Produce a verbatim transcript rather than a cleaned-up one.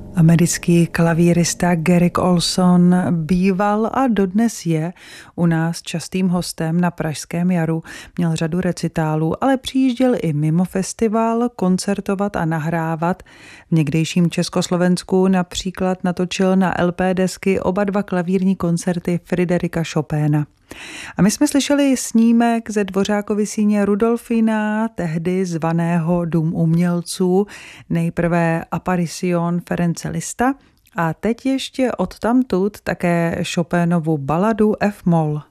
Americký klavírista Garrick Ohlson býval a dodnes je u nás častým hostem na Pražském jaru. Měl řadu recitálů, ale přijížděl i mimo festival koncertovat a nahrávat. V někdejším Československu například natočil na el pé desky oba dva klavírní koncerty Fryderika Chopina. A my jsme slyšeli snímek ze Dvořákovy síně Rudolfína, tehdy zvaného Dům umělců, nejprve Aparition Ference Liszta a teď ještě odtamtud také Chopinovu baladu F-moll.